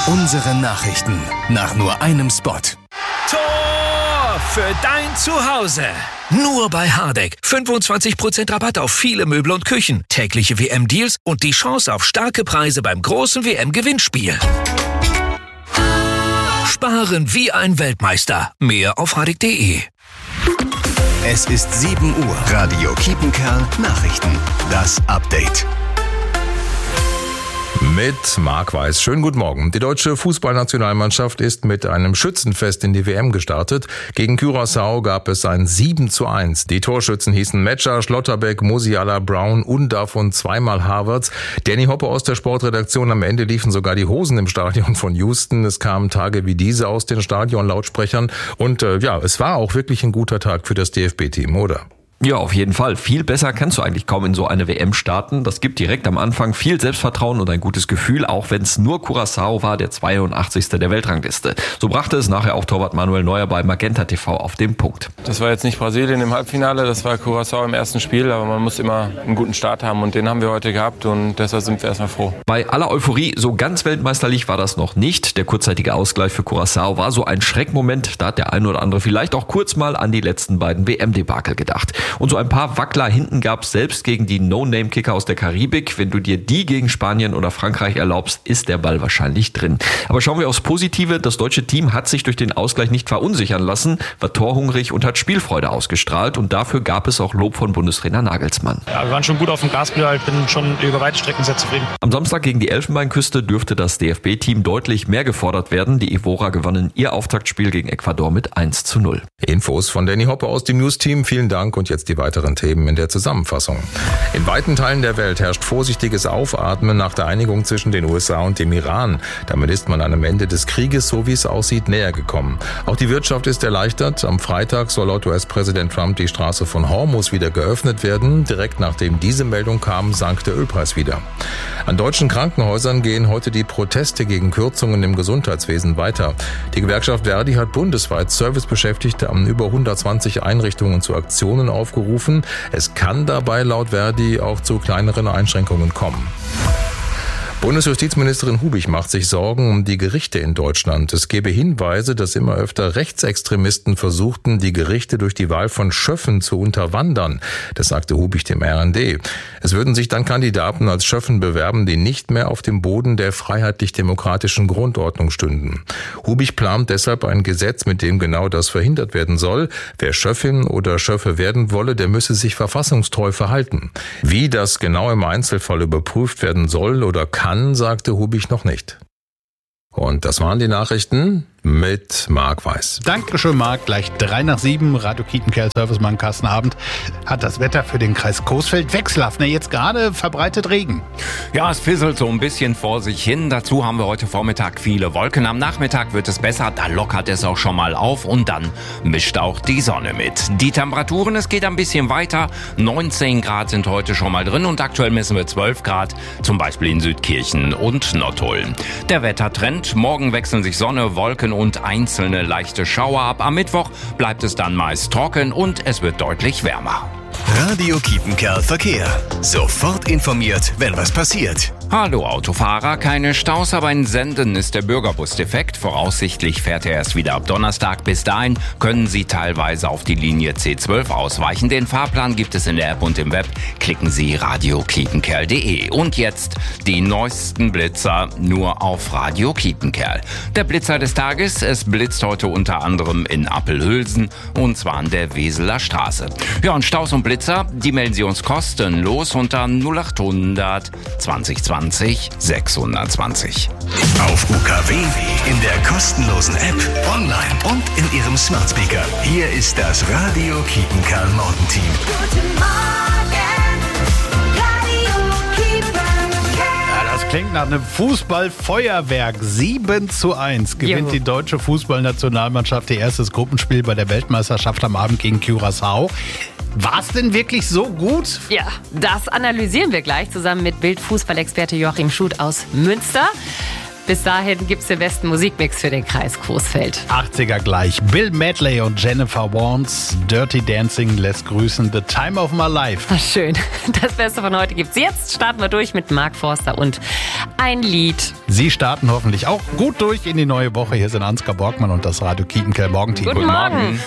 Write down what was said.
Unsere Nachrichten nach nur einem Spot. Tor für dein Zuhause. Nur bei Hardegg. 25% Rabatt auf viele Möbel und Küchen. Tägliche WM-Deals und die Chance auf starke Preise beim großen WM-Gewinnspiel. Sparen wie ein Weltmeister. Mehr auf hardegg.de. Es ist 7 Uhr. Radio Kiepenkerl Nachrichten. Das Update. Mit Marc Weiß. Schönen guten Morgen. Die deutsche Fußballnationalmannschaft ist mit einem Schützenfest in die WM gestartet. Gegen Curaçao gab es ein 7:1. Die Torschützen hießen Metscher, Schlotterbeck, Musiala, Brown, Undav und zweimal Havertz. Danny Hoppe aus der Sportredaktion. Am Ende liefen sogar die Hosen im Stadion von Houston. Es kamen Tage wie diese aus den Stadionlautsprechern. Und es war auch wirklich ein guter Tag für das DFB-Team, oder? Ja, auf jeden Fall. Viel besser kannst du eigentlich kaum in so eine WM starten. Das gibt direkt am Anfang viel Selbstvertrauen und ein gutes Gefühl, auch wenn es nur Curaçao war, der 82. der Weltrangliste. So brachte es nachher auch Torwart Manuel Neuer bei Magenta TV auf den Punkt. Das war jetzt nicht Brasilien im Halbfinale, das war Curaçao im ersten Spiel, aber man muss immer einen guten Start haben und den haben wir heute gehabt und deshalb sind wir erstmal froh. Bei aller Euphorie, so ganz weltmeisterlich war das noch nicht. Der kurzzeitige Ausgleich für Curaçao war so ein Schreckmoment. Da hat der ein oder andere vielleicht auch kurz mal an die letzten beiden WM-Debakel gedacht. Und so ein paar Wackler hinten gab es selbst gegen die No-Name-Kicker aus der Karibik. Wenn du dir die gegen Spanien oder Frankreich erlaubst, ist der Ball wahrscheinlich drin. Aber schauen wir aufs Positive. Das deutsche Team hat sich durch den Ausgleich nicht verunsichern lassen, war torhungrig und hat Spielfreude ausgestrahlt. Und dafür gab es auch Lob von Bundestrainer Nagelsmann. Ja, wir waren schon gut auf dem Gaspedal. Ich bin schon über weite Strecken sehr zufrieden. Am Samstag gegen die Elfenbeinküste dürfte das DFB-Team deutlich mehr gefordert werden. Die Evora gewannen ihr Auftaktspiel gegen Ecuador mit 1:0. Infos von Danny Hoppe aus dem News-Team. Vielen Dank und jetzt die weiteren Themen in der Zusammenfassung. In weiten Teilen der Welt herrscht vorsichtiges Aufatmen nach der Einigung zwischen den USA und dem Iran. Damit ist man einem Ende des Krieges, so wie es aussieht, näher gekommen. Auch die Wirtschaft ist erleichtert. Am Freitag soll laut US-Präsident Trump die Straße von Hormuz wieder geöffnet werden. Direkt nachdem diese Meldung kam, sank der Ölpreis wieder. An deutschen Krankenhäusern gehen heute die Proteste gegen Kürzungen im Gesundheitswesen weiter. Die Gewerkschaft Verdi hat bundesweit Servicebeschäftigte an über 120 Einrichtungen zu Aktionen aufgerufen. Es kann dabei laut Verdi auch zu kleineren Einschränkungen kommen. Bundesjustizministerin Hubich macht sich Sorgen um die Gerichte in Deutschland. Es gebe Hinweise, dass immer öfter Rechtsextremisten versuchten, die Gerichte durch die Wahl von Schöffen zu unterwandern. Das sagte Hubich dem RND. Es würden sich dann Kandidaten als Schöffen bewerben, die nicht mehr auf dem Boden der freiheitlich-demokratischen Grundordnung stünden. Hubich plant deshalb ein Gesetz, mit dem genau das verhindert werden soll. Wer Schöffin oder Schöffe werden wolle, der müsse sich verfassungstreu verhalten. Wie das genau im Einzelfall überprüft werden soll oder kann, sagte Hubich noch nicht. Und das waren die Nachrichten mit Marc Weiß. Dankeschön, Marc. Gleich 6:03. Radio Kiepenkerl Servicemann Carsten Abend hat das Wetter für den Kreis Coesfeld wechselhaft. Jetzt gerade verbreitet Regen. Ja, es fisselt so ein bisschen vor sich hin. Dazu haben wir heute Vormittag viele Wolken. Am Nachmittag wird es besser. Da lockert es auch schon mal auf und dann mischt auch die Sonne mit. Die Temperaturen, es geht ein bisschen weiter. 19 Grad sind heute schon mal drin und aktuell messen wir 12 Grad, zum Beispiel in Südkirchen und Nottuln. Der Wettertrend, morgen wechseln sich Sonne, Wolken und einzelne leichte Schauer ab. Am Mittwoch bleibt es dann meist trocken und es wird deutlich wärmer. Radio Kiepenkerl Verkehr. Sofort informiert, wenn was passiert. Hallo Autofahrer, keine Staus, aber in Senden ist der Bürgerbus defekt. Voraussichtlich fährt er erst wieder ab Donnerstag. Bis dahin können Sie teilweise auf die Linie C12 ausweichen. Den Fahrplan gibt es in der App und im Web. Klicken Sie radiokiepenkerl.de. Und jetzt die neuesten Blitzer nur auf Radio Kiepenkerl. Der Blitzer des Tages, es blitzt heute unter anderem in Appelhülsen und zwar an der Weseler Straße. Ja, und Staus und Blitzer, die melden Sie uns kostenlos unter 0800 2020 620. Auf UKW, in der kostenlosen App, online und in Ihrem Smart Speaker. Hier ist das Radio Kiepenkerl Morgenteam. Guten Morgen, Radio Kiepenkerl. Ja, das klingt nach einem Fußballfeuerwerk. 7:1 gewinnt die deutsche Fußballnationalmannschaft ihr erstes Gruppenspiel bei der Weltmeisterschaft am Abend gegen Curaçao. War es denn wirklich so gut? Ja, das analysieren wir gleich zusammen mit Bild-Fußballexperte Joachim Schuth aus Münster. Bis dahin gibt's den besten Musikmix für den Kreis Coesfeld. 80er gleich. Bill Medley und Jennifer Warnes. Dirty Dancing lässt grüßen. The Time of My Life. Ach, schön. Das Beste von heute gibt's jetzt. Starten wir durch mit Mark Forster und ein Lied Sie starten hoffentlich auch gut durch in die neue Woche. Hier sind Ansgar Borgmann und das Radio Kiepenkerl Morgenteam. Guten Morgen.